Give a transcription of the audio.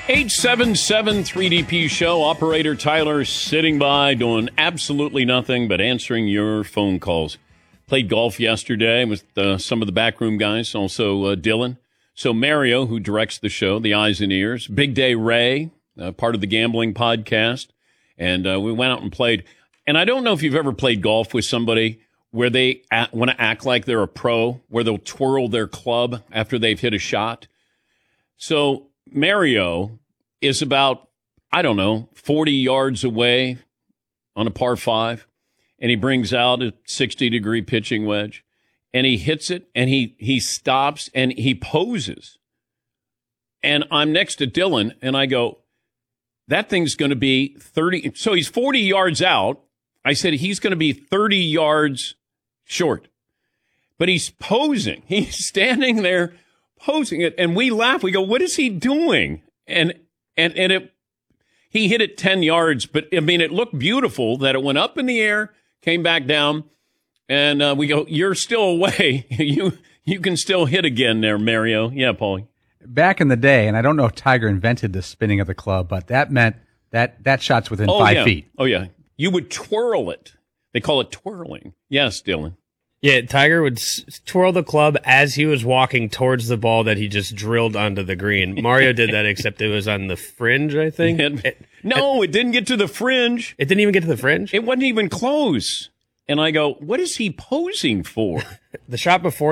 877 3DP Show. Operator Tyler sitting by doing absolutely nothing but answering your phone calls. Played golf yesterday with some of the backroom guys, also Dylan. So Mario, who directs the show, The Eyes and Ears. Big Day Ray, part of the Gambling Podcast. And we went out and played. And I don't know if you've ever played golf with somebody where they want to act like they're a pro, where they'll twirl their club after they've hit a shot. So Mario is about, 40 yards away on a par 5, and he brings out a 60-degree pitching wedge, and he hits it, and he stops, and he poses. And I'm next to Dylan, and I go, that thing's going to be 30. So he's 40 yards out. I said he's going to be 30 yards short. But he's posing. He's standing there posing it, and we laugh. We go, what is he doing? And he hit it 10 yards, but it looked beautiful that it went up in the air, came back down, and we go, you're still away. You can still hit again there, Mario. Yeah, Paulie. Back in the day, and I don't know if Tiger invented the spinning of the club, but that meant that shot's within 5 feet. Oh, yeah. You would twirl it. They call it twirling. Yes, Dylan. Yeah, Tiger would twirl the club as he was walking towards the ball that he just drilled onto the green. Mario did that, except it was on the fringe, I think. It didn't get to the fringe. It didn't even get to the fringe? It wasn't even close. And I go, what is he posing for? The shot before